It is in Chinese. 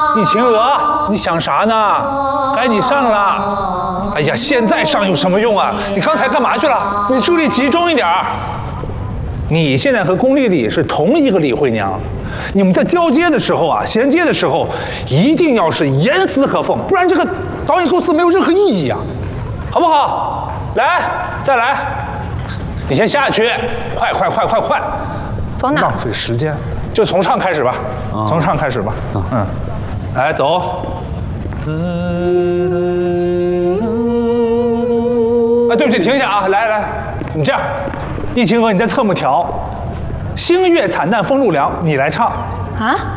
易秦娥，你想啥呢？该你上了。哎呀，现在上有什么用啊？你刚才干嘛去了？你注意力集中一点儿。你现在和龚丽丽是同一个李慧娘，你们在交接的时候啊，衔接的时候，一定要是严丝合缝，不然这个导演构思没有任何意义啊，好不好？来，再来，你先下去，快！ 走哪？ 浪费时间，就从唱开始吧，从唱开始吧。来走。啊，对不起，停一下啊！来，你这样，易秦娥你在侧幕调，星月惨淡风露凉，你来唱。 啊？